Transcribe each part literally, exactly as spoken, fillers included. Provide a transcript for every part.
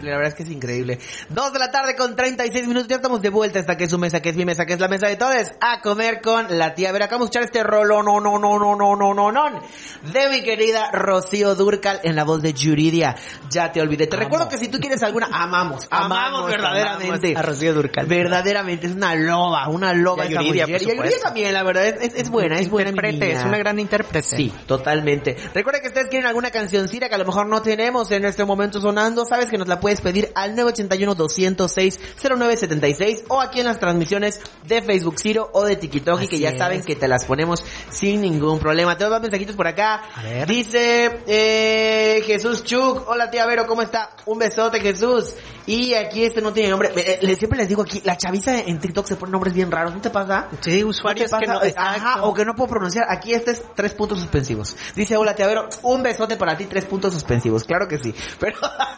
increíble, la verdad es que es increíble. Dos de la tarde con treinta y seis minutos, ya estamos de vuelta. Esta que es su mesa, que es mi mesa, que es la mesa de todos. A comer con la tía Vero. Acá vamos a escuchar este rollo, no, no, no, no, no, no, no, no, de mi querida Rocío Dúrcal en la voz de Yuridia. Ya te olvidé. Te Amo. Recuerdo que si tú quieres alguna, amamos, amamos, amamos verdaderamente. Amamos a Rocío Dúrcal. Verdaderamente, es una loba, una loba. Y a Yuridia, por y a Yuridia también, la verdad, es, es, es buena, es buena. Intérprete, es una gran intérprete. Sí, totalmente. Recuerda que ustedes quieren alguna cancioncita que a lo mejor no tenemos en este momento sonando, sabes que nos la puedes pedir al nueve ocho uno, dos cero seis, cero nueve siete seis o aquí en las transmisiones de Facebook Ciro o de TikTok, que ya es. saben que te las ponemos sin ningún problema. Te voy a dar mensajitos por acá. Dice eh, Jesús Chuk, hola tía Vero, ¿cómo está? Un besote, Jesús. Y aquí este no tiene nombre. Eh, eh, siempre les digo aquí, la chaviza en TikTok se pone nombres bien raros. ¿No te pasa? Sí, usuarios ¿No que no... Ajá, o que no puedo pronunciar. Aquí este es tres puntos suspensivos. Dice, hola tía Vero, un besote para ti, tres puntos suspensivos. Claro que sí. Pero...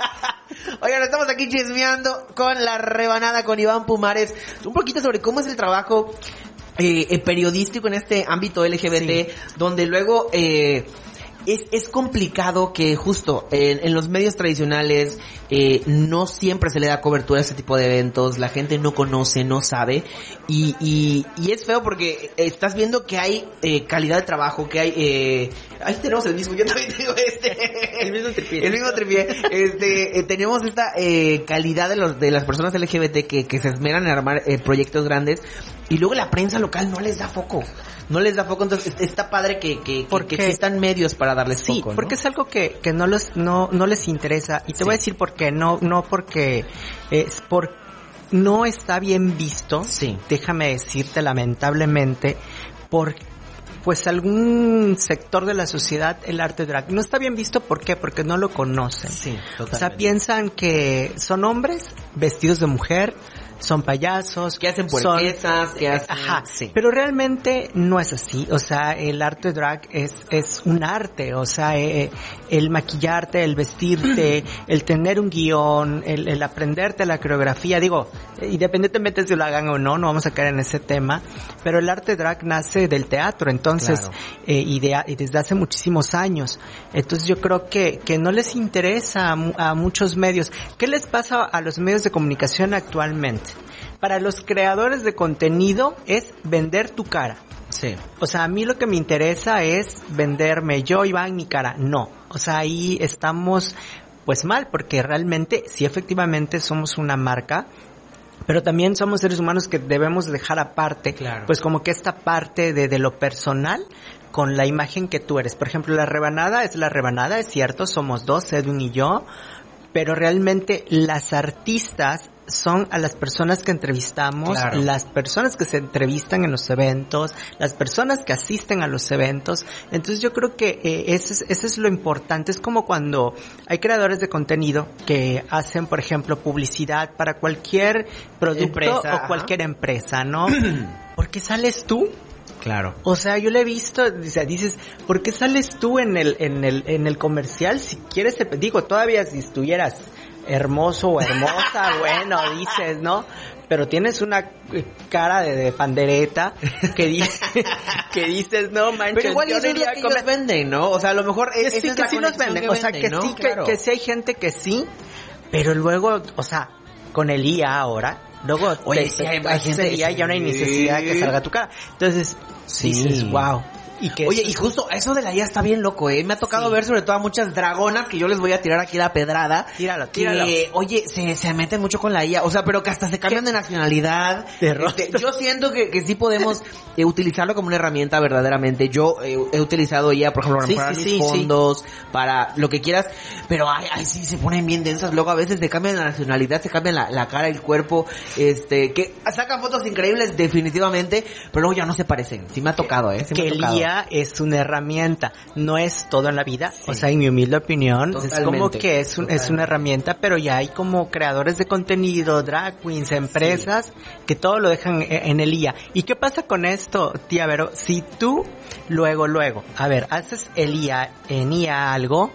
Oigan, estamos aquí chismeando con la rebanada con Iván Pumares. Un poquito sobre cómo es el trabajo eh, eh, periodístico en este ámbito L G B T, sí. donde luego... Eh, Es, es complicado que justo en, en los medios tradicionales eh, no siempre se le da cobertura a este tipo de eventos, la gente no conoce, no sabe y, y, y es feo porque estás viendo que hay eh, calidad de trabajo, que hay... Eh, ahí tenemos el mismo, yo también tengo este... el mismo tripié. El mismo tripié. Este, eh, tenemos esta eh, calidad de los de las personas L G B T que, que se esmeran en armar eh, proyectos grandes y luego la prensa local no les da foco. No les da foco, entonces está padre que, que, que, que existan medios para darles sí, foco, ¿no? Porque es algo que, que no les, no, no les interesa. Y te sí. voy a decir por qué. No, no porque, es por, no está bien visto. Sí. Déjame decirte lamentablemente, por, pues algún sector de la sociedad, el arte drag. No está bien visto, ¿por qué? Porque no lo conocen. Sí, totalmente. O sea, piensan que son hombres vestidos de mujer, son payasos, que hacen puerquesas, que hacen... Ajá, sí. Pero realmente no es así, o sea, el arte drag es es un arte, o sea, eh, el maquillarte, el vestirte, el tener un guión, el, el aprenderte la coreografía, digo, independientemente si lo hagan o no, no vamos a caer en ese tema, pero el arte drag nace del teatro, entonces, claro. eh, y, de, y desde hace muchísimos años, entonces yo creo que que no les interesa a, a muchos medios. ¿Qué les pasa a los medios de comunicación actualmente? Para los creadores de contenido es vender tu cara. Sí. O sea, a mí lo que me interesa es venderme yo, Iván, mi cara. No. O sea, ahí estamos pues mal, porque realmente sí, efectivamente somos una marca, pero también somos seres humanos que debemos dejar aparte, claro. pues como que esta parte de, de lo personal con la imagen que tú eres. Por ejemplo, la rebanada es la rebanada, es cierto, somos dos, Edwin y yo, pero realmente las artistas son a las personas que entrevistamos, claro. las personas que se entrevistan en los eventos, las personas que asisten a los eventos. Entonces yo creo que eh, eso, es, eso es lo importante. Es como cuando hay creadores de contenido que hacen, por ejemplo, publicidad para cualquier producto empresa, o cualquier ajá. empresa, ¿no? Porque sales tú. Claro. O sea, yo le he visto, o sea, dices, ¿por qué sales tú en el en el en el comercial? Si quieres, te, digo, todavía si estuvieras hermoso o hermosa, bueno, dices, ¿no? Pero tienes una cara de, de pandereta que dice, que dices, no manches, pero igual yo eso es lo que ellos venden, ¿no? O sea, a lo mejor es, es, sí, es que la sí los venden, o sea, venden, que ¿no? sí, Claro. que, que sí hay gente que sí, pero luego, o sea, con el I A ahora, luego Oye, te, sí, hay, te, hay gente sería que ya no hay necesidad de que salga tu cara. Entonces, sí. dices, wow. Y que Oye, y justo eso de la I A está bien loco, ¿eh? Me ha tocado sí. ver sobre todo a muchas dragonas que yo les voy a tirar aquí la pedrada. Tíralo, tíralo. Que, oye, se, se meten mucho con la I A. O sea, pero que hasta se cambian ¿Qué? de nacionalidad. De este, yo siento que, que sí podemos eh, utilizarlo como una herramienta verdaderamente. Yo eh, he utilizado I A, por ejemplo, sí, para sí, mis sí, fondos, sí. para lo que quieras. Pero ay, ay, sí, se ponen bien densas. Luego a veces se cambian la nacionalidad, se cambian la, la cara, el cuerpo. Este, que sacan fotos increíbles definitivamente, pero luego ya no se parecen. Sí me ha tocado, ¿eh? Sí que me ha tocado. El I A es una herramienta, no es todo en la vida, sí. O sea, en mi humilde opinión, totalmente, es como que es, un, es una herramienta, pero ya hay como creadores de contenido, drag queens, empresas, sí. que todo lo dejan en el I A. ¿Y qué pasa con esto, tía Vero? Si tú luego, luego, a ver, haces el I A, en I A algo,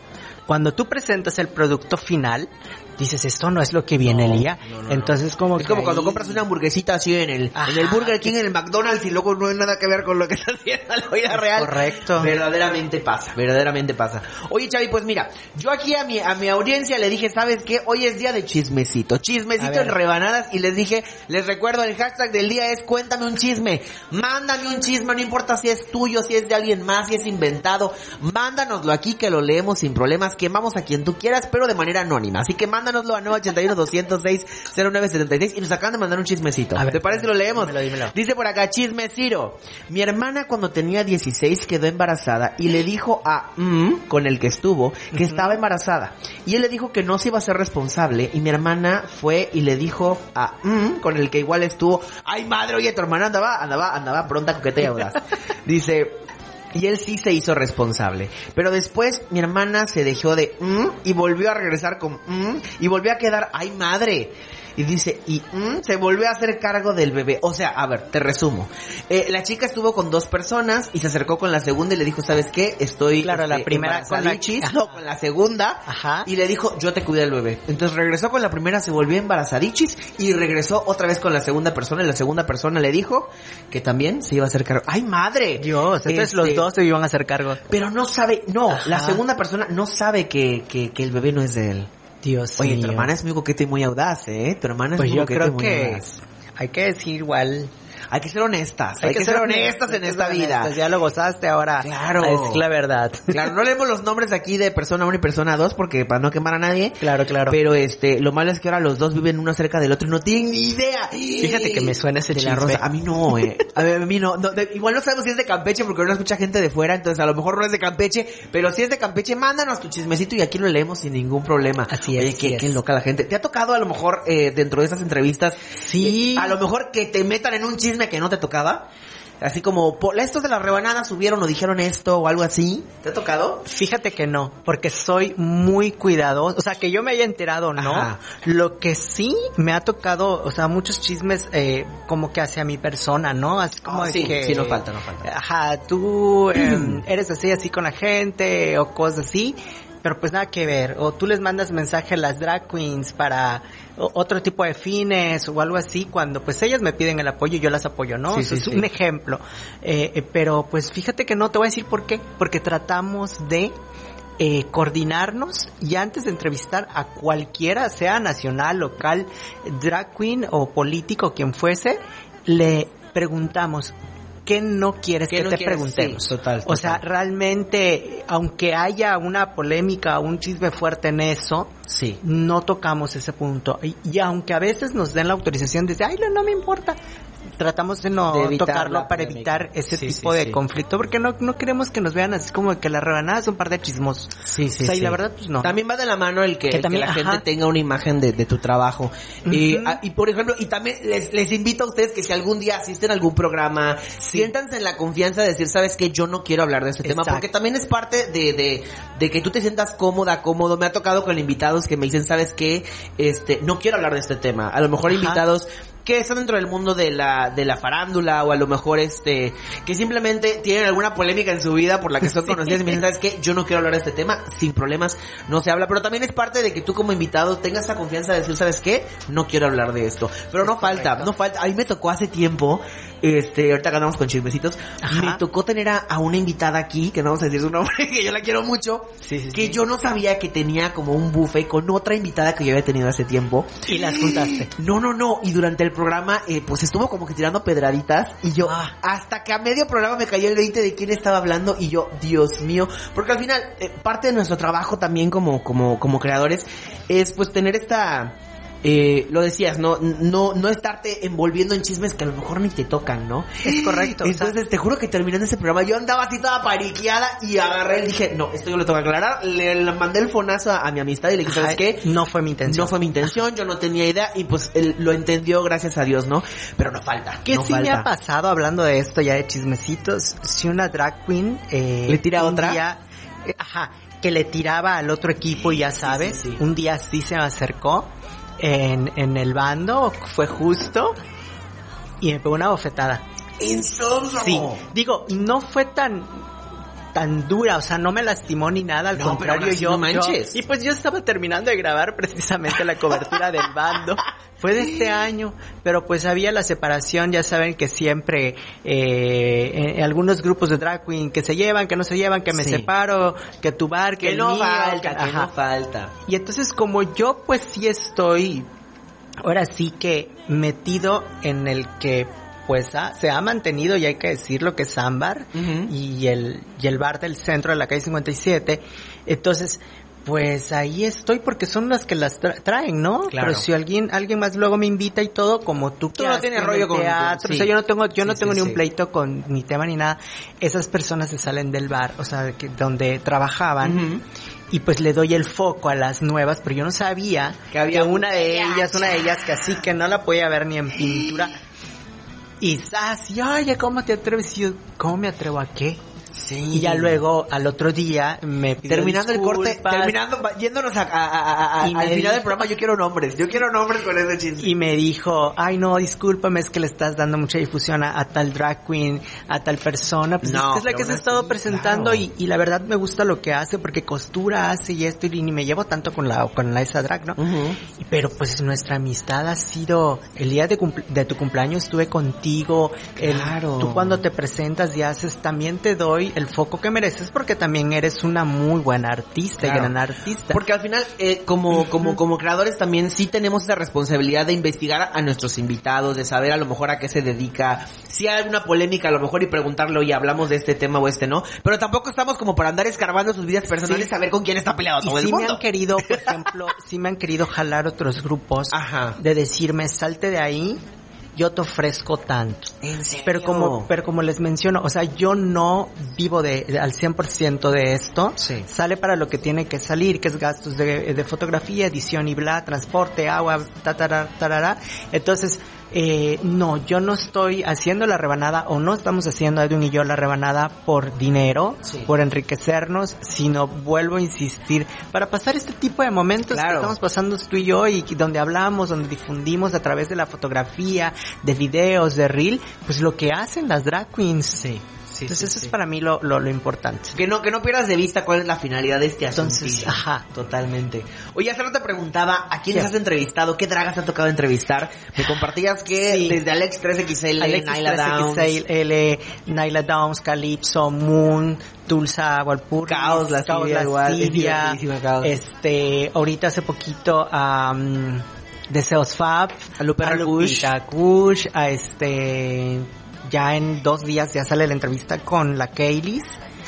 Cuando tú presentas el producto final, dices, esto no es lo que viene, no, Lía. No, no, Entonces, no. como es que como ahí... cuando compras una hamburguesita así en el, en el Burger King, en el McDonald's, y luego no hay nada que ver con lo que está haciendo en la vida real. Correcto. Verdaderamente pasa, verdaderamente pasa. Oye, Chavi, pues mira, yo aquí a mi, a mi audiencia le dije, ¿sabes qué? Hoy es día de chismecito. Chismecito en rebanadas, y les dije, les recuerdo, el hashtag del día es cuéntame un chisme. Mándame un chisme, no importa si es tuyo, si es de alguien más, si es inventado. Mándanoslo aquí que lo leemos sin problemas. Quemamos a quien tú quieras, pero de manera anónima. Así que mándanoslo a nueve ochenta y uno, doscientos seis, cero nueve setenta y seis y nos acaban de mandar un chismecito. Ver, ¿te parece si lo leemos? Dímelo, dímelo. Dice por acá, chismeciro. Mi hermana cuando tenía dieciséis quedó embarazada y le dijo a mm, con el que estuvo que uh-huh. estaba embarazada. Y él le dijo que no se iba a ser responsable, y mi hermana fue y le dijo a mm, con el que igual estuvo, ay madre, oye, tu hermana andaba, andaba, andaba pronta, coqueta y audaz. Dice... Y él sí se hizo responsable. Pero después mi hermana se dejó de mm, y volvió a regresar con mm, y volvió a quedar, ay madre. Y dice, y mm, se volvió a hacer cargo del bebé. O sea, a ver, te resumo. Eh, la chica estuvo con dos personas y se acercó con la segunda y le dijo, ¿sabes qué? Estoy claro, este, la primera con la chica, no, con la segunda. Ajá. Y le dijo, yo te cuidé del bebé. Entonces regresó con la primera, se volvió embarazadichis y regresó otra vez con la segunda persona, y la segunda persona le dijo que también se iba a hacer cargo. ¡Ay, madre! Dios, entonces este, los dos se iban a hacer cargo. Pero no sabe, no, Ajá. la segunda persona no sabe que, que, que el bebé no es de él. Dios Oye, mío. Tu hermana es muy coqueta y muy audaz, ¿eh? Tu hermana es pues muy yo coqueta y creo muy que audaz. Hay que decir igual... Hay que ser honestas, hay, hay que, que ser honestas, honestas en esta vida. Honestas. Ya lo gozaste ahora. Claro. Es la verdad. Claro, no leemos los nombres aquí de persona uno y persona dos porque para no quemar a nadie. Claro, claro. Pero este, lo malo es que ahora los dos viven uno cerca del otro y no tienen ni idea. Fíjate que me suena ese de chisme. La Rosa. A mí no, eh. A, ver, a mí no. no de, igual no sabemos si es de Campeche porque no escucha gente de fuera, entonces a lo mejor no es de Campeche, pero si es de Campeche, mándanos tu chismecito y aquí lo leemos sin ningún problema. Así Oye, es. qué, así qué es. loca la gente. ¿Te ha tocado a lo mejor eh, dentro de esas entrevistas? Sí. Eh, a lo mejor que te metan en un chisme que no te tocaba. Así como, estos de la rebanada subieron o dijeron esto o algo así. ¿Te ha tocado? Fíjate que no, porque soy muy cuidadoso. O sea, que yo me haya enterado, ¿no? Ajá. Lo que sí me ha tocado, o sea, muchos chismes eh, como que hacia mi persona, ¿no? Así como oh, de sí, que... Sí, no falta, no falta. Ajá, tú eh, eres así, así con la gente o cosas así. Pero pues nada que ver, o tú les mandas mensaje a las drag queens para o, otro tipo de fines o algo así, cuando pues ellas me piden el apoyo y yo las apoyo, ¿no? Sí, Eso sí, es sí. un ejemplo. Eh, eh, pero pues fíjate que no, te voy a decir por qué, porque tratamos de eh, coordinarnos y antes de entrevistar a cualquiera, sea nacional, local, drag queen o político, quien fuese, le preguntamos, ¿qué no quieres ¿Qué que no te quieres? preguntemos? Sí, total, O sea, total. realmente, aunque haya una polémica o un chisme fuerte en eso, Sí. no tocamos ese punto. Y, y aunque a veces nos den la autorización de decir, ay, no, no me importa, tratamos de no De evitar tocarlo la para polémica. evitar ese Sí, tipo sí, de sí. conflicto, porque no no queremos que nos vean así como que la rebanada es un par de chismos. Sí, sí, O sea, sí. y la verdad, pues no. También va de la mano el que, Que el también, que la ajá. gente tenga una imagen de, de tu trabajo. Ujú. y, a- y por ejemplo, y también les, les invito a ustedes que si algún día asisten a algún programa, siéntanse en la confianza de decir, ¿sabes qué? Yo no quiero hablar de este tema, Exacto. porque también es parte de, de, de que tú te sientas cómoda, cómodo. Me ha tocado con invitados que me dicen, ¿sabes qué? Este, no quiero hablar de este tema. A lo mejor Ajá. invitados que están dentro del mundo de la de la farándula, o a lo mejor este que simplemente tienen alguna polémica en su vida por la que son conocidas y me dicen, ¿sabes qué? Yo no quiero hablar de este tema, sin problemas, no se habla, pero también es parte de que tú como invitado tengas esa confianza de decir, ¿sabes qué? No quiero hablar de esto, pero no Es falta, correcto. no falta, a mí me tocó hace tiempo, este, ahorita ganamos con chismecitos, Ajá. me tocó tener a, a una invitada aquí, que no vamos a decir su nombre, que yo la quiero mucho, Sí, sí, que sí. yo no sabía que tenía como un buffet con otra invitada que yo había tenido hace tiempo. Y las juntaste. No, no, no. Y durante el programa, eh, pues estuvo como que tirando pedraditas. Y yo, Ah. hasta que a medio programa me cayó el veinte de quién estaba hablando. Y yo, Dios mío. Porque al final, eh, parte de nuestro trabajo también como, como, como creadores es pues tener esta... Eh, lo decías, no, no, no estarte envolviendo en chismes que a lo mejor ni te tocan, ¿no? Es correcto. Entonces, o sea, te juro que terminando ese programa, yo andaba así toda pariqueada y agarré y dije, no, esto yo lo tengo que aclarar. Le, le mandé el fonazo a, a mi amistad y le dije, ¿sabes ajá, qué? no fue mi intención. No fue mi intención, yo no tenía idea y pues él lo entendió, gracias a Dios, ¿no? Pero no falta. ¿Qué no sí falta. me ha pasado hablando de esto ya de chismecitos? Si una drag queen eh, ¿Le tira a un otra? día, eh, ajá, que le tiraba al otro equipo y ya sabes, sí, sí. un día sí se me acercó en, en el bando, fue justo, y me pegó una bofetada. ¿En serio? Sí, digo, no fue tan tan dura, o sea, no me lastimó ni nada, al no, contrario, pero yo, no manches. yo... Y pues yo estaba terminando de grabar precisamente la cobertura del bando, fue de este año, pero pues había la separación, ya saben que siempre eh, en algunos grupos de drag queen que se llevan, que no se llevan, que me sí. separo, que tu bar, que, que el no mío, falta, que, que ajá. no falta. Y entonces como yo pues sí estoy, ahora sí que metido en el que pues ah, se ha mantenido, y hay que decirlo, que es Ámbar, uh-huh. y el y el bar del centro de la calle cincuenta y siete, entonces pues ahí estoy porque son las que las tra- traen, ¿no? Claro. Pero si alguien alguien más luego me invita y todo, como tú, tú no tienes rollo con teatro, sí. o sea, yo no tengo yo sí, no tengo sí, ni sí. un pleito con mi tema ni nada. Esas personas se salen del bar, o sea, que, donde trabajaban. Uh-huh. Y pues le doy el foco a las nuevas, pero yo no sabía que había que una de ellas, una de ellas que así que no la podía ver ni en pintura. Y así, oye, ¿cómo te atreves? Y yo, ¿cómo me atrevo a qué? Sí. Y ya luego, al otro día, me pidió terminando disculpas. el corte, terminando, yéndonos a, a, a, a al final dijo, del programa, yo quiero nombres, yo quiero nombres con ese chisme. Y me dijo, ay no, discúlpame, es que le estás dando mucha difusión a, a tal drag queen, a tal persona, pues no, es, que es la que se ha estado sí, presentando, claro. y, y la verdad me gusta lo que hace, porque costura hace y esto, y ni me llevo tanto con la, con la esa drag, ¿no? Uh-huh. Y, pero pues nuestra amistad ha sido, el día de, cumpl- de tu cumpleaños estuve contigo, claro. el, tú cuando te presentas y haces, también te doy el foco que mereces, porque también eres una muy buena artista, claro. y gran artista. Porque al final, eh, como, como, como creadores también sí tenemos esa responsabilidad de investigar a nuestros invitados, de saber a lo mejor a qué se dedica, si hay alguna polémica a lo mejor y preguntarle, oye, hablamos de este tema o este no, pero tampoco estamos como para andar escarbando sus vidas personales y sí. saber con quién está peleado todo y el sí mundo. Me han querido, por ejemplo, sí me han querido jalar otros grupos, ajá. de decirme, salte de ahí, yo te ofrezco tanto. ¿En serio? Pero como, pero como les menciono, o sea, yo no vivo de, de al cien por ciento de esto. Sí. Sale para lo que tiene que salir, que es gastos de, de fotografía, edición y bla, transporte, agua, tatara, tarara. Entonces, eh, no, yo no estoy haciendo la rebanada, o no estamos haciendo Edwin y yo la rebanada por dinero, sí. por enriquecernos, sino, vuelvo a insistir, para pasar este tipo de momentos claro. que estamos pasando tú y yo, y donde hablamos, donde difundimos a través de la fotografía, de videos, de reel, pues lo que hacen las drag queens. Sí. Sí, Entonces sí, eso sí. es para mí lo, lo, lo importante. Que no, que no pierdas de vista cuál es la finalidad de este asunto. Entonces, ajá. Totalmente. Oye, hace rato te preguntaba, ¿a quiénes ¿Qué? has entrevistado? ¿Qué dragas te ha tocado entrevistar? Me compartías que sí. desde Alex tres equis ele, Alex Nyla Downs. tres equis ele, Nyla Downs, Calypso, Moon, Tulsa Walpurgis, Caos, la Caos, Lascivia, igual. Lascivia, Caos. este, ahorita hace poquito, um, Deseos Fab, a Lupe a Lupita Kush, a este... Ya en dos días ya sale la entrevista con la Kaylis.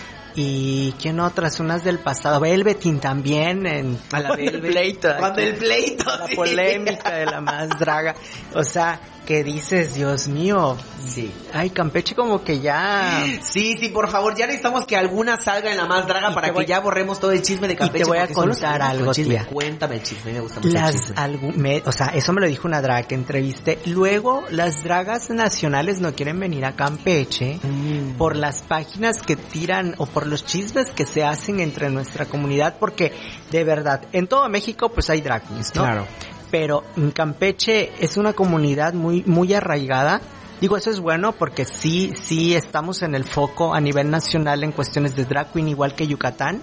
Y quién otras, unas del pasado, Velvetin también, en a la el pleito, cuando el pleito, la sí. polémica de la más draga, o sea, que dices, Dios mío, sí, ay, Campeche como que ya, sí, sí, por favor, ya necesitamos que alguna salga en la más draga para voy... que ya borremos todo el chisme de Campeche. Y te voy a contar algo, tía. Cuéntame el chisme, me gusta mucho las, el chisme. Algu... Me... O sea, eso me lo dijo una draga que entrevisté. Luego, las dragas nacionales no quieren venir a Campeche mm. por las páginas que tiran o por los chismes que se hacen entre nuestra comunidad, porque de verdad, en todo México pues hay drag queens, ¿no? Claro. Pero en Campeche es una comunidad muy muy arraigada. Digo, eso es bueno porque sí, sí estamos en el foco a nivel nacional en cuestiones de drag queen, igual que Yucatán,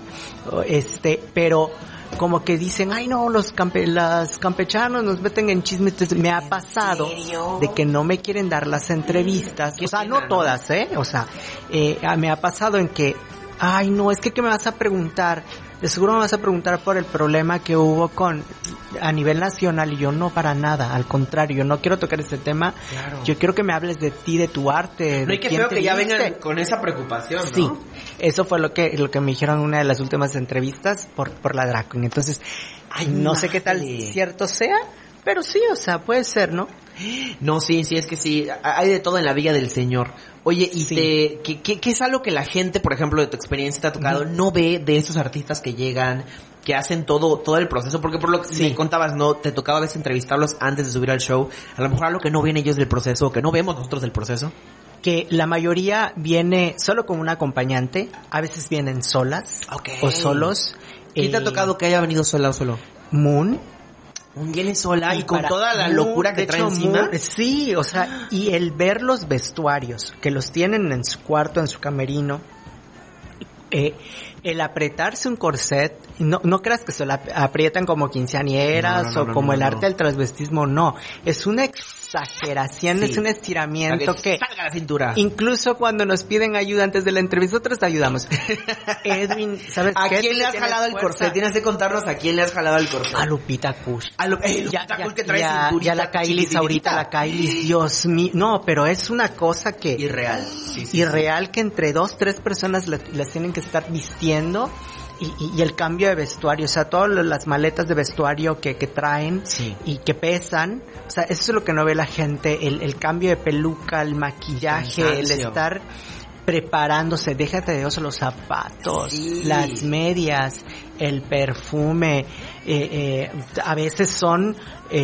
este, pero como que dicen, ay no, los campe las campechanos nos meten en chismes. Entonces, me ha pasado de que no me quieren dar las entrevistas, o sea, pena, no todas, ¿eh? O sea, eh, me ha pasado en que, ay no, es que ¿qué me vas a preguntar? De seguro me vas a preguntar por el problema que hubo con a nivel nacional, y yo no, para nada, al contrario, yo no quiero tocar ese tema. Claro. Yo quiero que me hables de ti, de tu arte. No hay que feo que ya vengan con esa preocupación, ¿no? Sí, eso fue lo que lo que me dijeron en una de las últimas entrevistas por por la drag queen. Entonces, ay, no madre. sé qué tal cierto sea, pero sí, o sea, puede ser, ¿no? No, sí, sí, es que sí, hay de todo en la Villa del Señor. Oye, y sí. te, ¿qué, qué, ¿qué es algo que la gente, por ejemplo, de tu experiencia te ha tocado, uh-huh. no ve de esos artistas que llegan, que hacen todo todo el proceso? Porque por lo que sí. me contabas, no, te tocaba a veces entrevistarlos antes de subir al show. A lo mejor algo que no ven ellos del proceso, o que no vemos nosotros del proceso. Que la mayoría viene solo con un acompañante, a veces vienen solas okay. o solos. ¿Quién eh, te ha tocado que haya venido sola o solo? Moon. Viene sola y, y con para, toda la locura Moon, que trae encima. Moon, sí, o sea, y el ver los vestuarios, que los tienen en su cuarto, en su camerino, Eh, el apretarse un corset, no, no creas que se lo aprietan como quinceañeras no, no, no, o como no, no, el arte no. del transvestismo, no. Es una exageración, sí. es un estiramiento que, que salga la cintura. Incluso cuando nos piden ayuda antes de la entrevista, nosotros te ayudamos. Edwin, ¿sabes ¿A qué? quién le has jalado fuerza? el corset? Tienes que contarnos a quién le has jalado el corset. A Lupita Kush. A Lu eh, Lupita ya, Kush que trae ya, cinturita. Ya la Kailis ahorita, la Kailis, Dios mío. No, pero es una cosa que... Irreal. Sí, sí, irreal sí. que entre dos, tres personas las la tienen que estar vistiendo. Y, y, y el cambio de vestuario, o sea, todas las maletas de vestuario que, que traen sí. y que pesan, o sea, eso es lo que no ve la gente, el, el cambio de peluca, el maquillaje, el estar preparándose, déjate de eso, los zapatos, sí. las medias, el perfume, eh, eh, a veces son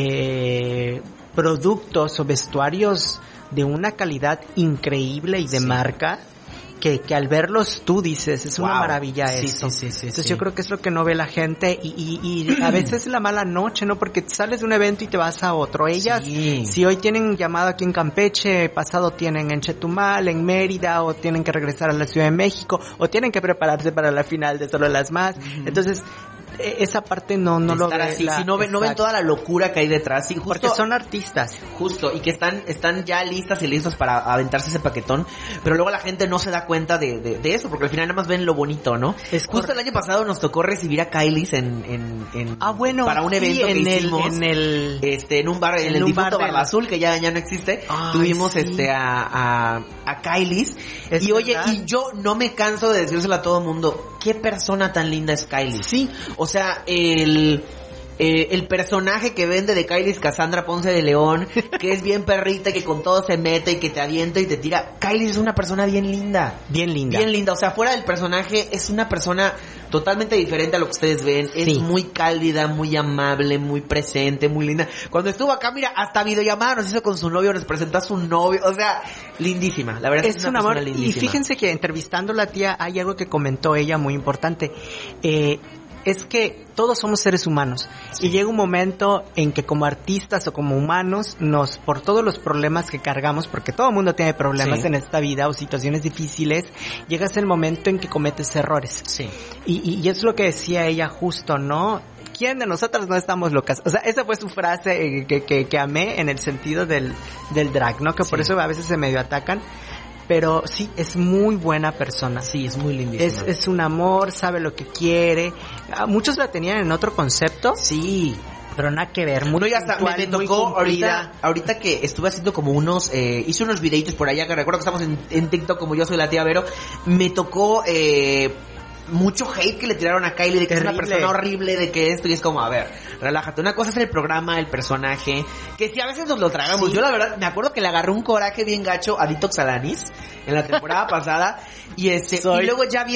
eh, productos o vestuarios de una calidad increíble y de sí. marca. Que, que al verlos tú dices, es wow. una maravilla sí, eso. Sí, sí, sí, Entonces sí. yo creo que es lo que no ve la gente y, y, y a veces la mala noche, ¿no? Porque sales de un evento y te vas a otro. Ellas, sí. si hoy tienen llamado aquí en Campeche, pasado tienen en Chetumal, en Mérida, o tienen que regresar a la Ciudad de México, o tienen que prepararse para la final de Solo las Más. Uh-huh. Entonces, esa parte no no lo ve así, la, si no ven no ven toda la locura que hay detrás, sí, justo, porque son artistas, justo, y que están están ya listas y listos para aventarse ese paquetón, pero luego la gente no se da cuenta de, de, de eso, porque al final nada más ven lo bonito, ¿no? Es justo cor- el año pasado nos tocó recibir a Kailis en en, en ah bueno para un evento sí, que en hicimos el, en el este en un bar en, en el difunto Bar Azul que ya ya no existe. Ay, tuvimos sí. este a a, a Kailis es y oye, verdad. Y yo no me canso de decírselo a todo mundo, qué persona tan linda es Kailis. Sí, o sea, el El, eh, el personaje que vende de Kailis Cassandra Ponce de León, que es bien perrita, que con todo se mete y que te avienta y te tira. Kailis es una persona bien linda. Bien linda. Bien linda. O sea, fuera del personaje es una persona totalmente diferente a lo que ustedes ven. Es sí. muy cálida, muy amable, muy presente, muy linda. Cuando estuvo acá, mira, hasta videollamada nos hizo con su novio, nos presentó a su novio. O sea, lindísima. La verdad es, es que es una un persona amor. lindísima. Y fíjense que entrevistando a la tía hay algo que comentó ella muy importante. Eh... Es que todos somos seres humanos sí. y llega un momento en que como artistas o como humanos nos, por todos los problemas que cargamos, porque todo el mundo tiene problemas sí. en esta vida o situaciones difíciles, llegas el momento en que cometes errores. Sí. Y, y, y es lo que decía ella justo, ¿no? ¿Quién de nosotras no estamos locas? O sea, esa fue su frase que, que, que amé en el sentido del, del drag, ¿no? Que sí. por eso a veces se medio atacan. Pero sí, es muy buena persona. Sí, es muy lindísima. Es, es un amor, sabe lo que quiere. Muchos la tenían en otro concepto. Sí. Pero nada que ver. Muy no, ya está, me, me tocó ahorita, ahorita que estuve haciendo como unos, eh, hice unos videitos por allá, que recuerdo que estamos en, en TikTok como Yo Soy la Tía Vero. Me tocó, eh, mucho hate que le tiraron a Kylie de que terrible. Es una persona horrible, de que esto, y es como, a ver, relájate. Una cosa es el programa, el personaje, que si a veces nos lo tragamos. Sí. Yo la verdad, me acuerdo que le agarré un coraje bien gacho a Detox Alanis en la temporada pasada, y este, Soy... y luego ya viendo